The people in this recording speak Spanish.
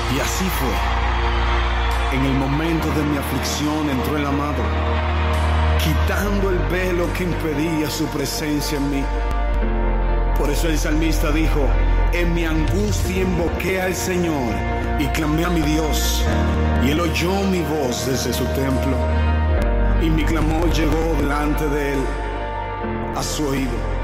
Y así fue. En el momento de mi aflicción entró el amado, quitando el velo que impedía su presencia en mí. Por eso el salmista dijo: en mi angustia invoqué al Señor y clamé a mi Dios, y Él oyó mi voz desde su templo, y mi clamor llegó delante de Él a su oído.